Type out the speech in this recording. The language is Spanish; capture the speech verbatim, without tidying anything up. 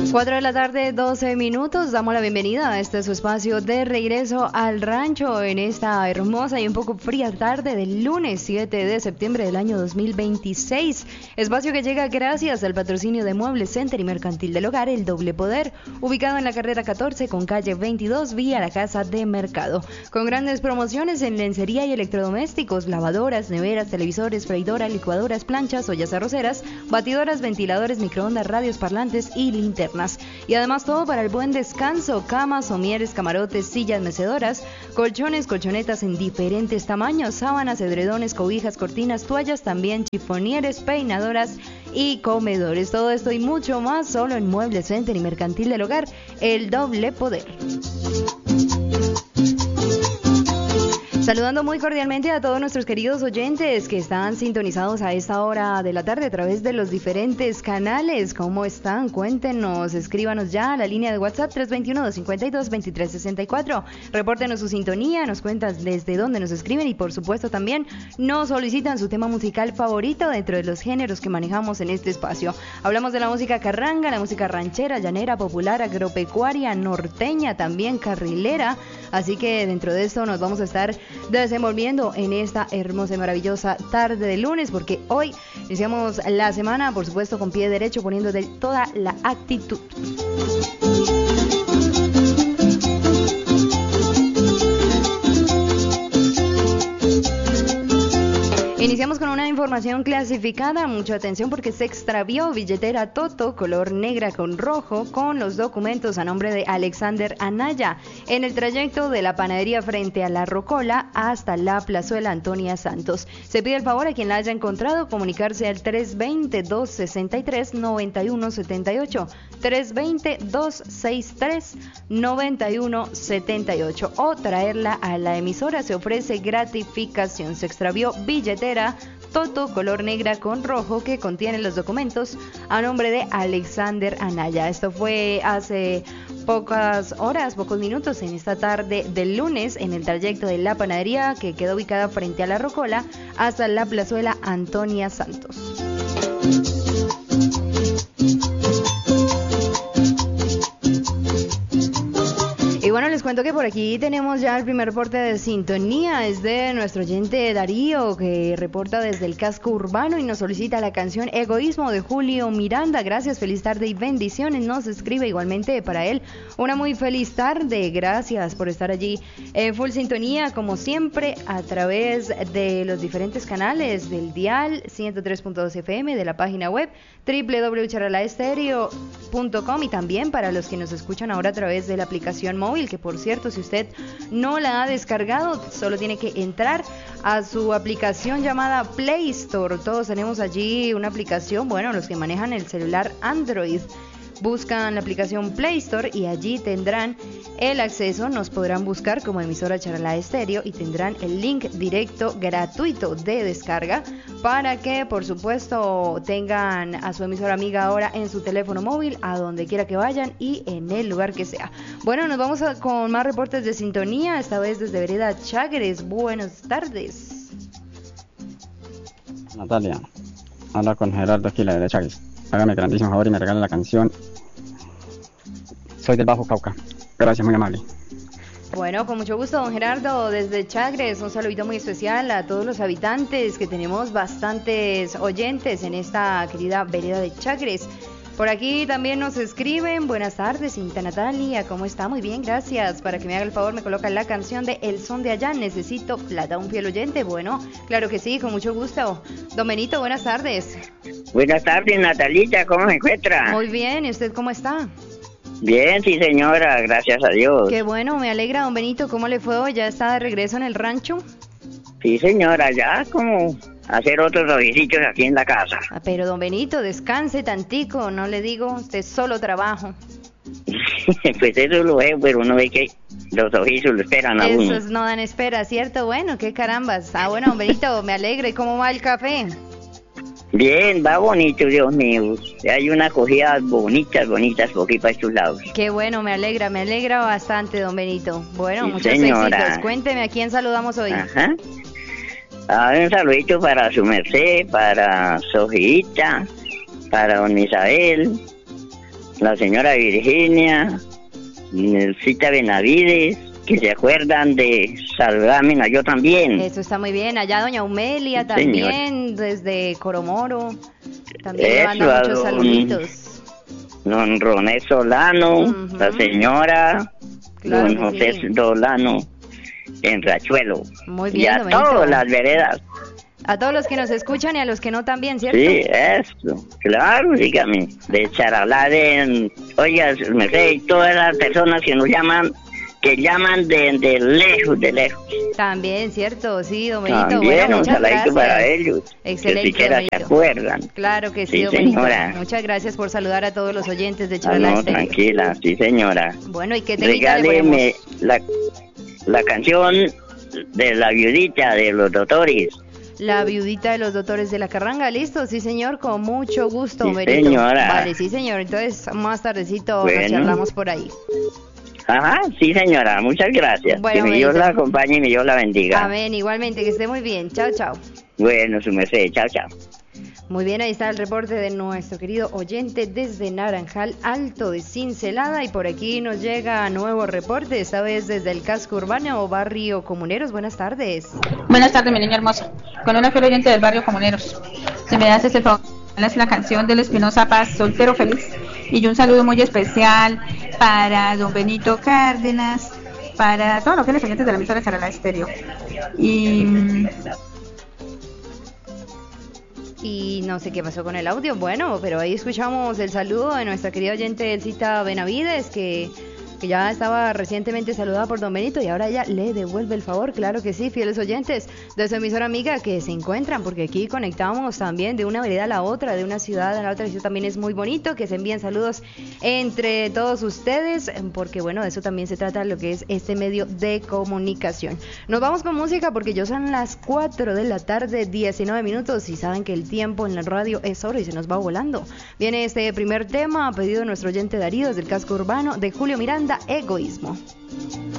cuatro de la tarde, doce minutos. Damos la bienvenida a este su espacio de regreso al rancho en esta hermosa y un poco fría tarde del lunes siete de septiembre del año dos mil veintiséis. Espacio que llega gracias al patrocinio de Muebles Center y Mercantil del Hogar, El Doble Poder, ubicado en la carrera catorce con calle veintidós, vía la Casa de Mercado. Con grandes promociones en lencería y electrodomésticos, lavadoras, neveras, televisores, freidoras, licuadoras, planchas, ollas arroceras, batidoras, ventiladores, microondas, radios, parlantes y linternas. Y además todo para el buen descanso: camas, somieres, camarotes, sillas mecedoras, colchones, colchonetas en diferentes tamaños, sábanas, edredones, cobijas, cortinas, toallas, también chifonieres, peinadoras y comedores. Todo esto y mucho más solo en Muebles Center y Mercantil del Hogar, El Doble Poder. Saludando muy cordialmente a todos nuestros queridos oyentes que están sintonizados a esta hora de la tarde a través de los diferentes canales. ¿Cómo están? Cuéntenos, escríbanos ya a la línea de WhatsApp tres dos uno, dos cinco dos, dos tres seis cuatro. Repórtenos su sintonía, nos cuentan desde dónde nos escriben y por supuesto también nos solicitan su tema musical favorito dentro de los géneros que manejamos en este espacio. Hablamos de la música carranga, la música ranchera, llanera, popular, agropecuaria, norteña, también carrilera. Así que dentro de esto nos vamos a estar desenvolviendo en esta hermosa y maravillosa tarde de lunes, porque hoy iniciamos la semana, por supuesto, con pie derecho, poniendo de toda la actitud. Iniciamos con una información clasificada. Mucha atención porque se extravió billetera Toto color negra con rojo con los documentos a nombre de Alexander Anaya en el trayecto de la panadería frente a La Rocola hasta la plazuela Antonia Santos. Se pide el favor a quien la haya encontrado comunicarse al tres dos cero, dos seis tres, nueve uno siete ocho, tres dos cero, dos seis tres, nueve uno siete ocho o traerla a la emisora. Se ofrece gratificación. Se extravió billetera Toto color negra con rojo que contiene los documentos a nombre de Alexander Anaya. Esto fue hace pocas horas, pocos minutos en esta tarde del lunes en el trayecto de la panadería que quedó ubicada frente a La Rocola hasta la plazuela Antonia Santos. Y bueno, les cuento que por aquí tenemos ya el primer reporte de sintonía. Es de nuestro oyente Darío, que reporta desde el casco urbano y nos solicita la canción Egoísmo de Julio Miranda. Gracias, feliz tarde y bendiciones. Nos escribe igualmente para él una muy feliz tarde. Gracias por estar allí en full sintonía, como siempre, a través de los diferentes canales del dial ciento tres punto dos F M, de la página web doble u doble u doble u punto charalaestereo punto com y también para los que nos escuchan ahora a través de la aplicación móvil, que por cierto, si usted no la ha descargado, solo tiene que entrar a su aplicación llamada Play Store. Todos tenemos allí una aplicación, bueno, los que manejan el celular Android, buscan la aplicación Play Store y allí tendrán el acceso, nos podrán buscar como emisora Charalá Estéreo y tendrán el link directo gratuito de descarga para que por supuesto tengan a su emisora amiga ahora en su teléfono móvil, a donde quiera que vayan y en el lugar que sea. Bueno, nos vamos a, con más reportes de sintonía, esta vez desde Vereda Chagres. Buenas tardes. Natalia, habla con Gerardo aquí, la Vereda Chagres. Hágame el grandísimo favor y me regala la canción Soy del Bajo Cauca. Gracias, muy amable. Bueno, con mucho gusto, don Gerardo, desde Chagres, un saludito muy especial a todos los habitantes, que tenemos bastantes oyentes en esta querida vereda de Chagres. Por aquí también nos escriben, buenas tardes, Cinta Natalia, ¿cómo está? Muy bien, gracias. Para que me haga el favor, me coloca la canción de El Son de Allá, Necesito Plata, un fiel oyente. Bueno, claro que sí, con mucho gusto. Don Benito, buenas tardes. Buenas tardes, Natalita, ¿cómo se encuentra? Muy bien, ¿y usted cómo está? Bien, sí señora, gracias a Dios. Qué bueno, me alegra, don Benito, ¿cómo le fue hoy? ¿Ya está de regreso en el rancho? Sí señora, ya como hacer otros oficios aquí en la casa. Ah, pero don Benito, descanse tantico, no le digo, usted solo trabajo. Pues eso lo es, pero uno ve que los oficios lo esperan a uno. Esos no dan espera, ¿cierto? Bueno, qué carambas. Ah, bueno, don Benito, me alegra. ¿Y cómo va el café? Bien, va bonito, Dios mío. Hay unas cogidas bonitas, bonitas por aquí para estos lados. Qué bueno, me alegra, me alegra bastante, don Benito. Bueno, sí, muchos señora. éxitos. Cuénteme, ¿a quién saludamos hoy? Ajá. Ah, un saludito para su merced, para Sofita, para don Isabel, la señora Virginia, Nelcita Benavides, que se acuerdan de saludarme a yo también. Eso está muy bien. Allá doña Humelia Sí, también, desde Coromoro. También le Eso, manda a muchos don- saluditos. Don Roné Solano, Ujú. la señora, Claro don que José sí. Solano, en Rachuelo. Muy Y bien, a Domenito. todas las veredas. A todos los que nos escuchan y a los que no también, ¿cierto? Sí, eso, claro, dígame. De Charalá, de, oiga, me sé, y todas las personas que nos llaman, que llaman de, de lejos, de lejos. También, ¿cierto? Sí, Domenito. También, Bueno, un muchas saladito gracias. para ellos. Excelente, que siquiera se Domenito. acuerdan. Claro que sí, Sí, Domenito. señora. Muchas gracias por saludar a todos los oyentes de Ah, Charalá no, Estéreo. tranquila, sí, señora. Bueno, ¿y qué temita le Regáleme ponemos? la, la canción de la viudita de los doctores. La viudita de los doctores de la Carranga, ¿listo? Sí, señor, con mucho gusto, Sí, Domenito. señora. Vale, sí, señor. Entonces, más tardecito nos Bueno. charlamos por ahí. Ajá, sí, señora, muchas gracias. Bueno, que mi Dios Benito. la acompañe y mi Dios la bendiga. Amén, igualmente, que esté muy bien. Chao, chao. Bueno, su merced, chao, chao. Muy bien, ahí está el reporte de nuestro querido oyente desde Naranjal Alto de Cincelada, y por aquí nos llega nuevo reporte, esta vez desde el casco urbano o barrio Comuneros. Buenas tardes. Buenas tardes, mi niña hermosa. Con una fiel oyente del barrio Comuneros. Si me haces el favor, es la canción del Espinosa Paz, Soltero Feliz. Y un saludo muy especial para don Benito Cárdenas, para todos los fieles oyentes de la emisora Charalá Estéreo. Y Y no sé qué pasó con el audio, bueno, pero ahí escuchamos el saludo de nuestra querida oyente Elcita Benavides, que, que ya estaba recientemente saludada por don Benito y ahora ella le devuelve el favor. Claro que sí, fieles oyentes de su emisora amiga que se encuentran, porque aquí conectamos también de una vereda a la otra, de una ciudad a la otra. Eso también es muy bonito, que se envíen saludos entre todos ustedes, porque bueno, de eso también se trata lo que es este medio de comunicación. Nos vamos con música porque ya son las cuatro de la tarde, diecinueve minutos, y saben que el tiempo en la radio es oro y se nos va volando. Viene este primer tema, pedido de nuestro oyente Darío desde el casco urbano, de Julio Miranda, Egoísmo.